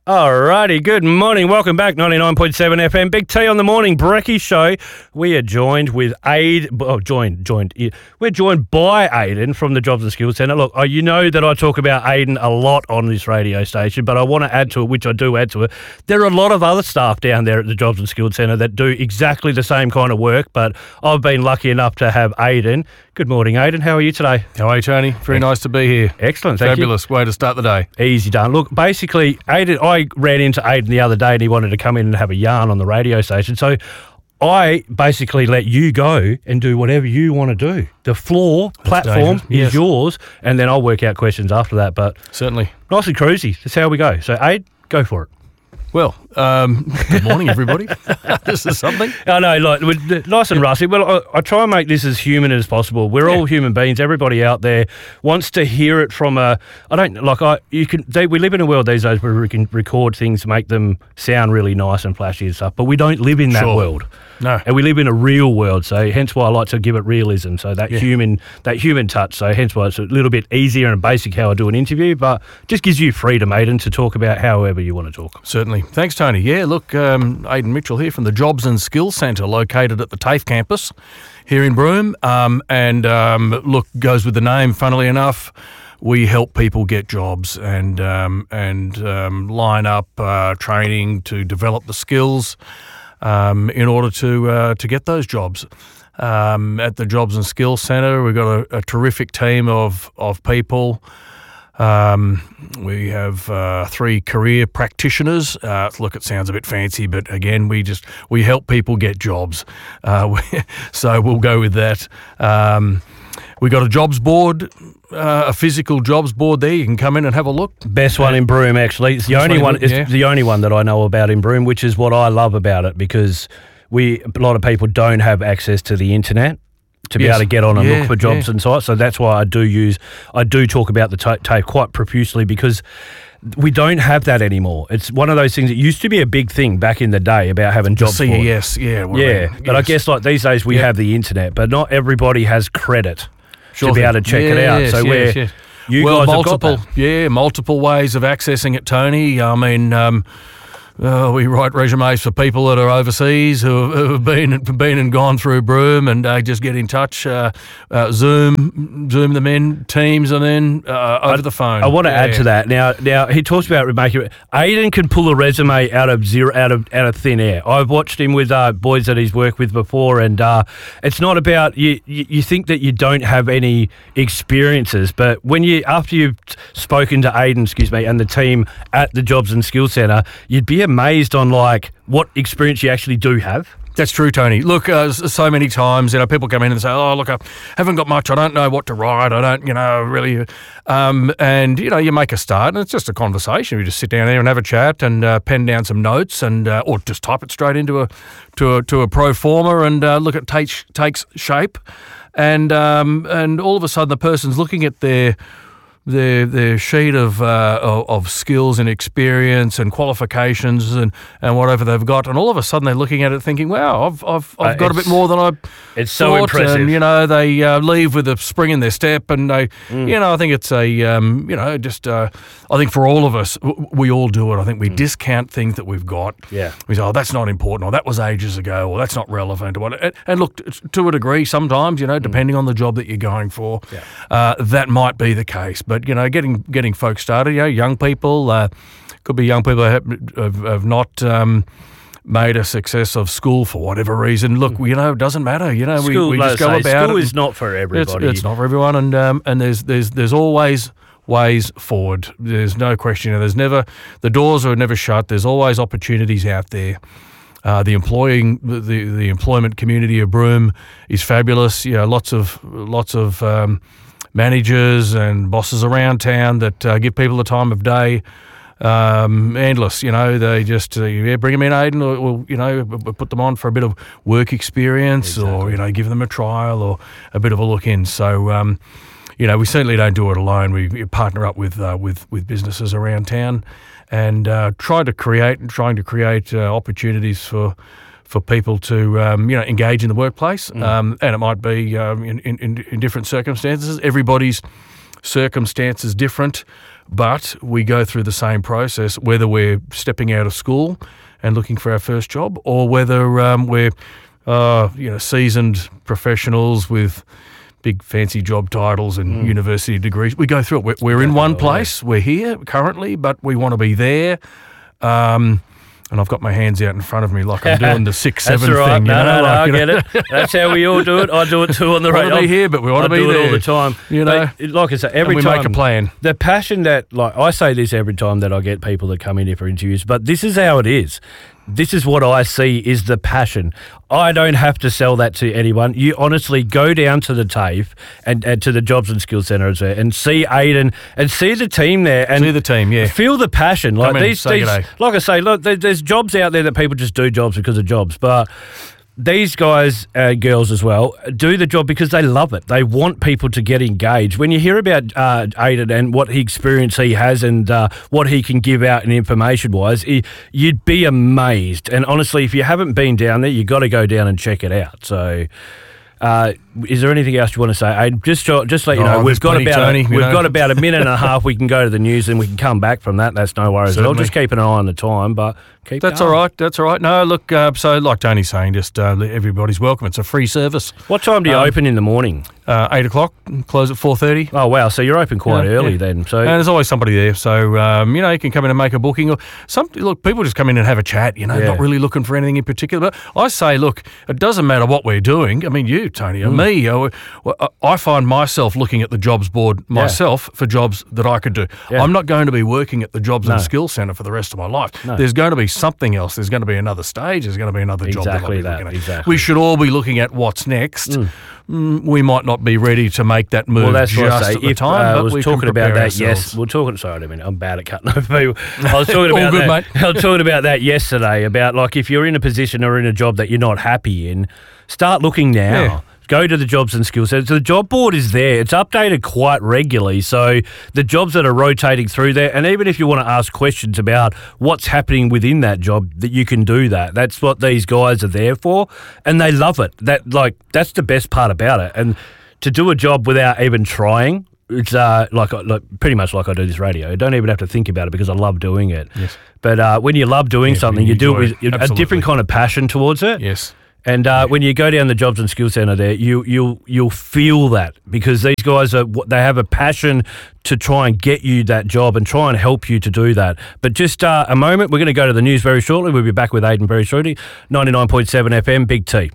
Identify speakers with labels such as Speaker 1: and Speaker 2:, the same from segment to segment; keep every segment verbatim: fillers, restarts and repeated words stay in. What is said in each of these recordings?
Speaker 1: Alrighty, good morning. Welcome back, ninety-nine point seven F M. Big T on the morning, Brekkie Show. We are joined with Aid. Oh, joined, joined. We're joined by Aidan from the Jobs and Skills Centre. Look, you know that I talk about Aidan a lot on this radio station, but I want to add to it, which I do add to it. There are a lot of other staff down there at the Jobs and Skills Centre that do exactly the same kind of work, but I've been lucky enough to have Aidan. Good morning, Aidan. How are you today?
Speaker 2: How are you, Tony? Very nice to be here.
Speaker 1: Excellent. Thank
Speaker 2: Fabulous
Speaker 1: you.
Speaker 2: way to start the day.
Speaker 1: Easy done. Look, basically, Aidan, I ran into Aidan the other day and he wanted to come in and have a yarn on the radio station. So I basically let you go and do whatever you want to do. The floor,
Speaker 2: That's
Speaker 1: platform
Speaker 2: dangerous.
Speaker 1: is
Speaker 2: Yes.
Speaker 1: yours, and then I'll work out questions after that. But
Speaker 2: Certainly.
Speaker 1: nice and cruisy. That's how we go. So, Aid, go for it.
Speaker 2: Well, um, good morning, everybody. This is something.
Speaker 1: I know, like, we're nice and rusty. Well, I, I try and make this as human as possible. We're
Speaker 2: Yeah.
Speaker 1: all human beings. Everybody out there wants to hear it from a. I don't like. I you can. They, we live in a world these days where we can record things to make them sound really nice and flashy and stuff. But we don't live in that
Speaker 2: Sure.
Speaker 1: world.
Speaker 2: No.
Speaker 1: And we live in a real world, so hence why I like to give it realism. So that
Speaker 2: Yeah.
Speaker 1: human, that human touch. So hence why it's a little bit easier and basic how I do an interview, but just gives you freedom, Aidan, to talk about however you want to talk.
Speaker 2: Certainly. Thanks, Tony. Yeah, look, um, Aidan Mitchell here from the Jobs and Skills Centre located at the TAFE campus here in Broome. Um, and um, look, goes with the name, funnily enough. We help people get jobs and um, and um, line up uh, training to develop the skills um, in order to uh, to get those jobs. Um, at the Jobs and Skills Centre, we've got a, a terrific team of of people. Um, we have uh, three career practitioners. Uh, look, it sounds a bit fancy, but again, we just we help people get jobs. Uh, we, so we'll go with that. Um, we got a jobs board, uh, a physical jobs board there. You can come in and have a look.
Speaker 1: Best one in Broome, actually. It's the
Speaker 2: Best
Speaker 1: only
Speaker 2: one
Speaker 1: one.
Speaker 2: in-
Speaker 1: It's
Speaker 2: yeah.
Speaker 1: the only one that I know about in Broome, which is what I love about it, because we a lot of people don't have access to the internet to be
Speaker 2: Yes.
Speaker 1: able to get on and
Speaker 2: Yeah,
Speaker 1: look for jobs
Speaker 2: yeah.
Speaker 1: and sites. So that's why I do use, I do talk about the ta- tape quite profusely, because we don't have that anymore. It's one of those things that used to be a big thing back in the day about having jobs.
Speaker 2: C
Speaker 1: board.
Speaker 2: E S, yeah. what
Speaker 1: Yeah,
Speaker 2: about-
Speaker 1: but I
Speaker 2: yes.
Speaker 1: guess like these days we
Speaker 2: Yeah.
Speaker 1: have the internet, but not everybody has credit
Speaker 2: Sure
Speaker 1: to be
Speaker 2: thing.
Speaker 1: able to check it out.
Speaker 2: Yes,
Speaker 1: So
Speaker 2: yes,
Speaker 1: where
Speaker 2: yes.
Speaker 1: you
Speaker 2: well,
Speaker 1: guys
Speaker 2: multiple,
Speaker 1: have got that.
Speaker 2: yeah, multiple ways of accessing it, Tony. I mean, um, uh, we write resumes for people that are overseas who have, who have been been and gone through Broome, and uh, just get in touch. Uh, uh, Zoom, Zoom them in, Teams them in uh, over the phone.
Speaker 1: I want to
Speaker 2: Yeah.
Speaker 1: add to that. Now, now he talks about making it. Aidan can pull a resume out of zero, out of out of thin air. I've watched him with uh, boys that he's worked with before, and uh, it's not about you, you. You think that you don't have any experiences, but when you after you've spoken to Aidan, excuse me, and the team at the Jobs and Skills Centre, you'd be amazed on like what experience you actually do have.
Speaker 2: That's true, Tony. Look, uh, s- so many times, you know, people come in and say, "Oh, look, I haven't got much. I don't know what to write. I don't, you know, really." Um, and you know, you make a start, and it's just a conversation. You just sit down there and have a chat, and uh, pen down some notes, and uh, or just type it straight into a to a to a pro forma, and uh, look, it takes takes shape, and um, and all of a sudden, the person's looking at their. Their, their sheet of, uh, of of skills and experience and qualifications and, and whatever they've got, and all of a sudden they're looking at it thinking, "Wow, I've I've, I've
Speaker 1: Uh,
Speaker 2: got a bit
Speaker 1: it's-
Speaker 2: more than I
Speaker 1: It's so
Speaker 2: thought."
Speaker 1: impressive.
Speaker 2: And you know, they uh, leave with a spring in their step, and they,
Speaker 1: Mm.
Speaker 2: you know, I think it's a, um, you know, just uh, I think for all of us, w- we all do it. I think we discount things that we've got.
Speaker 1: Mm. Yeah.
Speaker 2: We say, "Oh, that's not important," or "That was ages ago," or "That's not relevant," or what. And, and look, t- to a degree, sometimes, you know, depending on the job that you're going for,
Speaker 1: Yeah.
Speaker 2: uh, that might be the case. But you know, getting getting folks started, you know, young people, uh, could be young people that have, have, have not. Um, made a success of school for whatever reason. Look, you know, it doesn't matter. You know, we,
Speaker 1: School,
Speaker 2: we just
Speaker 1: let's
Speaker 2: go
Speaker 1: say,
Speaker 2: about
Speaker 1: school
Speaker 2: it.
Speaker 1: is not for
Speaker 2: It's,
Speaker 1: everybody.
Speaker 2: it's not for everyone, and um, and there's there's there's always ways forward. There's no question. You know, there's never the doors are never shut. There's always opportunities out there. Uh, the employing the, the the employment community of Broome is fabulous. You know, lots of lots of um, managers and bosses around town that uh, give people the time of day. Um, endless, you know, they just uh, yeah, bring them in, Aidan, or, or you know, p- put them on for a bit of work experience, or
Speaker 1: Exactly.
Speaker 2: you know, give them a trial or a bit of a look in. So, um, you know, we certainly don't do it alone. We, we partner up with uh, with with businesses around town, and uh, try to create, trying to create uh, opportunities for. for people to um, you know engage in the workplace,
Speaker 1: Mm.
Speaker 2: um, and it might be um, in, in in different circumstances. Everybody's circumstances different. but we go through the same process, whether we're stepping out of school and looking for our first job, or whether um, we're uh, you know seasoned professionals with big fancy job titles and mm. university degrees. We go through it. We're, we're in one place. We're here currently, but we want to be there. Um, and I've got my hands out in front of me like I'm doing the six seven
Speaker 1: That's right.
Speaker 2: thing. You
Speaker 1: no,
Speaker 2: know?
Speaker 1: no, no,
Speaker 2: like,
Speaker 1: I
Speaker 2: you
Speaker 1: get
Speaker 2: know?
Speaker 1: it. That's how we all do it. I do it too on the
Speaker 2: We
Speaker 1: radio.
Speaker 2: want to be here, but we want
Speaker 1: I
Speaker 2: to be
Speaker 1: do
Speaker 2: there
Speaker 1: it all the time.
Speaker 2: You know,
Speaker 1: But, like I say, every
Speaker 2: and we
Speaker 1: time
Speaker 2: make a plan.
Speaker 1: The passion that, like I say this every time that I get people that come in here for interviews, but this is how it is. This is what I see is the passion. I don't have to sell that to anyone. You honestly go down to the TAFE and, and to the Jobs and Skills Centre and see Aidan and see the team there and
Speaker 2: See the team, yeah.
Speaker 1: feel the passion. Like
Speaker 2: Come in,
Speaker 1: these,
Speaker 2: say
Speaker 1: these
Speaker 2: g'day.
Speaker 1: like I say, look, there, there's jobs out there that people just do jobs because of jobs, but these guys, uh, girls as well, do the job because they love it. They want people to get engaged. When you hear about uh, Aidan and what he experience he has and uh, what he can give out in information-wise, he, you'd be amazed. And honestly, if you haven't been down there, you've got to go down and check it out. So... Uh, is there anything else you want to say? Aidan, just to, just let you
Speaker 2: Oh,
Speaker 1: know, we've
Speaker 2: there's
Speaker 1: got
Speaker 2: plenty,
Speaker 1: about
Speaker 2: Tony,
Speaker 1: a,
Speaker 2: you
Speaker 1: we've
Speaker 2: know.
Speaker 1: got about a minute and a half. We can go to the news and we can come back from that. That's no worries at all.
Speaker 2: Certainly.
Speaker 1: Just keeping an eye on the time, but keep
Speaker 2: That's
Speaker 1: going.
Speaker 2: all right. That's all right. No, look, uh, so like Tony's saying, just uh, everybody's welcome. It's a free service.
Speaker 1: What time do you
Speaker 2: Um,
Speaker 1: open in the morning?
Speaker 2: Uh, eight o'clock, close at four thirty.
Speaker 1: Oh wow, so you're open quite
Speaker 2: Yeah,
Speaker 1: early
Speaker 2: yeah.
Speaker 1: then. So
Speaker 2: And there's always somebody there, so um, you know you can come in and make a booking. Or some look, people just come in and have a chat. You know,
Speaker 1: Yeah.
Speaker 2: not really looking for anything in particular. But I say, look, it doesn't matter what we're doing. I mean, you, Tony, or me. Or, or, I find myself looking at the jobs board myself for jobs that I could do.
Speaker 1: Yeah.
Speaker 2: I'm not going to be working at the Jobs
Speaker 1: No.
Speaker 2: and Skills Centre for the rest of my life.
Speaker 1: No.
Speaker 2: There's going to be something else. There's going to be another stage. There's going to be another job that I'll
Speaker 1: Exactly
Speaker 2: be
Speaker 1: that,
Speaker 2: looking at.
Speaker 1: exactly.
Speaker 2: We should all be looking at what's next.
Speaker 1: Mm.
Speaker 2: Mm, we might not be ready to make that move
Speaker 1: well, that's
Speaker 2: just
Speaker 1: what I say.
Speaker 2: at the
Speaker 1: If
Speaker 2: time,
Speaker 1: uh,
Speaker 2: but
Speaker 1: I was
Speaker 2: we can
Speaker 1: talking about
Speaker 2: prepare
Speaker 1: that, yes,
Speaker 2: ourselves.
Speaker 1: we're talking. Sorry, I mean, I'm bad at cutting over people. I was talking
Speaker 2: All
Speaker 1: about
Speaker 2: good,
Speaker 1: that.
Speaker 2: mate.
Speaker 1: I was talking about that yesterday. About like if you're in a position or in a job that you're not happy in, start looking now.
Speaker 2: Yeah.
Speaker 1: Go to the Jobs and Skills Centre. So the job board is there. It's updated quite regularly. So the jobs that are rotating through there, and even if you want to ask questions about what's happening within that job, that you can do that. That's what these guys are there for, and they love it. That like that's the best part about it. And to do a job without even trying, it's uh, like, like pretty much like I do this radio. I don't even have to think about it because I love doing it.
Speaker 2: Yes.
Speaker 1: But uh, when you love doing
Speaker 2: Yeah,
Speaker 1: something,
Speaker 2: when you
Speaker 1: you do it
Speaker 2: enjoy
Speaker 1: with
Speaker 2: it.
Speaker 1: a
Speaker 2: Absolutely.
Speaker 1: different kind of passion towards it.
Speaker 2: Yes.
Speaker 1: And uh, when you go down the Jobs and Skills Centre there, you you'll you'll feel that because these guys are they have a passion to try and get you that job and try and help you to do that. But just uh, a moment, we're going to go to the news very shortly. We'll be back with Aidan very shortly. ninety-nine point seven F M, Big T.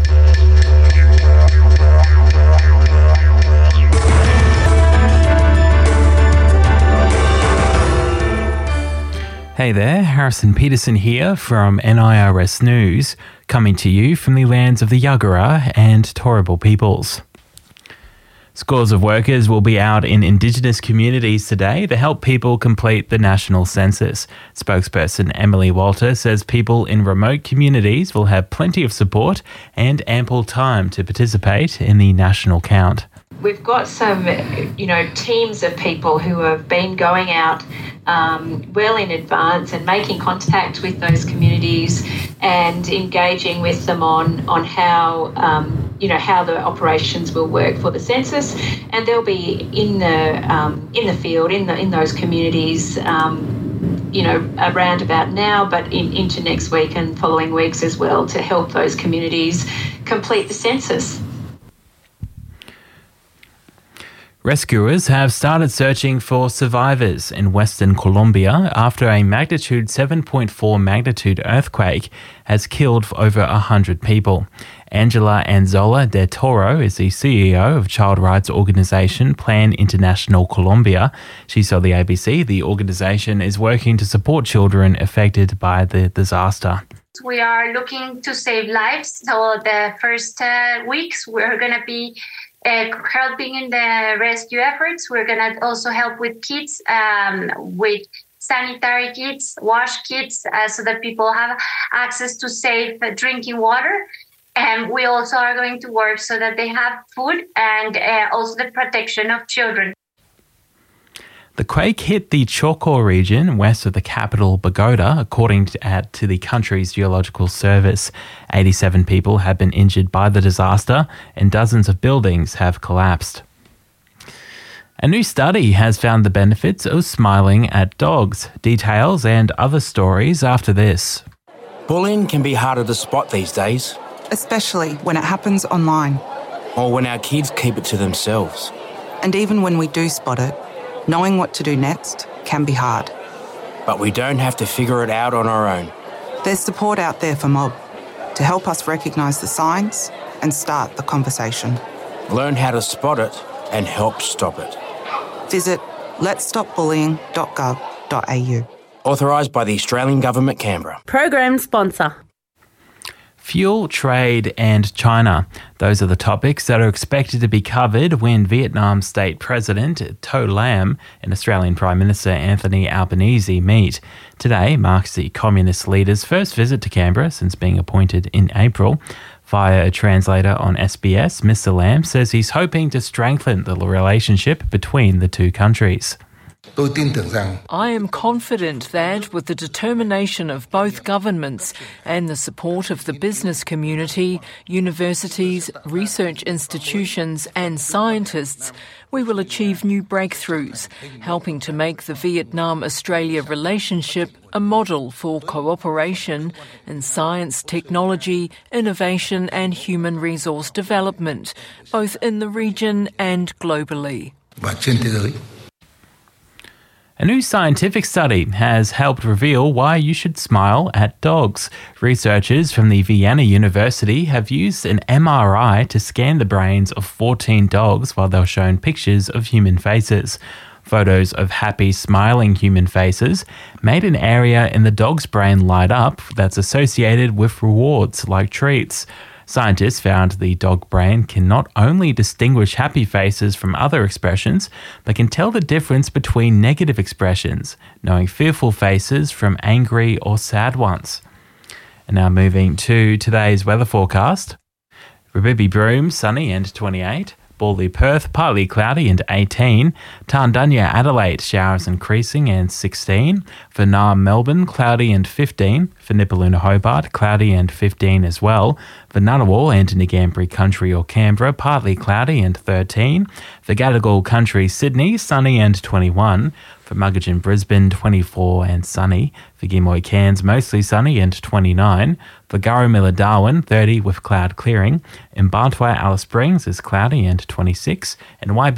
Speaker 3: Hey there, Harrison Peterson here from N I R S News, coming to you from the lands of the Yagara and Turrbal peoples. Scores of workers will be out in Indigenous communities today to help people complete the national census. Spokesperson Emily Walter says people in remote communities will have plenty of support and ample time to participate in the national count.
Speaker 4: We've got some, you know, teams of people who have been going out um, well in advance and making contact with those communities and engaging with them on on how, um, you know, how the operations will work for the census. And they'll be in the um, in the field in the in those communities. Um, you know, around about now, but in, into next week and following weeks as well to help those communities complete the census.
Speaker 3: Rescuers have started searching for survivors in Western Colombia after a magnitude seven point four magnitude earthquake has killed over one hundred people. Angela Anzola de Toro is the C E O of child rights organisation Plan International Colombia. She told the A B C the organisation is working to support children affected by the disaster.
Speaker 5: We are looking to save lives. So the first uh, weeks we're going to be Uh, helping in the rescue efforts. We're going to also help with kits, um, with sanitary kits, wash kits, uh, so that people have access to safe uh, drinking water. And we also are going to work so that they have food and uh, also the protection of children.
Speaker 3: The quake hit the Choco region west of the capital, Bogota, according to, uh, to the country's geological service. eighty-seven people have been injured by the disaster and dozens of buildings have collapsed. A new study has found the benefits of smiling at dogs. Details and other stories after this.
Speaker 6: Bullying can be harder to spot these days.
Speaker 7: Especially when it happens online.
Speaker 6: Or when our kids keep it to themselves.
Speaker 7: And even when we do spot it, knowing what to do next can be hard.
Speaker 6: But we don't have to figure it out on our own.
Speaker 7: There's support out there for Mob to help us recognise the signs and start the conversation.
Speaker 6: Learn how to spot it and help stop it.
Speaker 7: Visit lets stop bullying dot gov dot a u.
Speaker 6: Authorised by the Australian Government, Canberra.
Speaker 8: Program sponsor.
Speaker 3: Fuel, trade and China. Those are the topics that are expected to be covered when Vietnam State President To Lam and Australian Prime Minister Anthony Albanese meet. Today marks the Communist leader's first visit to Canberra since being appointed in April. Via a translator on S B S, Mister Lam says he's hoping to strengthen the relationship between the two countries.
Speaker 9: I am confident that with the determination of both governments and the support of the business community, universities, research institutions and scientists, we will achieve new breakthroughs, helping to make the Vietnam-Australia relationship a model for cooperation in science, technology, innovation and human resource development, both in the region and globally.
Speaker 3: A new scientific study has helped reveal why you should smile at dogs. Researchers from the Vienna University have used an M R I to scan the brains of fourteen dogs while they were shown pictures of human faces. Photos of happy, smiling human faces made an area in the dog's brain light up that's associated with rewards like treats. Scientists found the dog brain can not only distinguish happy faces from other expressions, but can tell the difference between negative expressions, knowing fearful faces from angry or sad ones. And now moving to today's weather forecast. Rabibi Broome, sunny and twenty-eight. Bawley Perth, partly cloudy and eighteen. Tarndanya Adelaide, showers increasing and sixteen. For Naarm Melbourne, cloudy and fifteen. For Nipaluna Hobart, cloudy and fifteen as well. For Ngunnawal and Ngambri Country or Canberra, partly cloudy and thirteen. For Gadigal Country Sydney, sunny and twenty-one. For Muggeridge Brisbane, twenty-four and sunny. For Gimoy Cairns, mostly sunny and twenty-nine. For Gurrumilla Darwin, thirty with cloud clearing. In Barntwa Alice Springs is cloudy and twenty-six. And Y B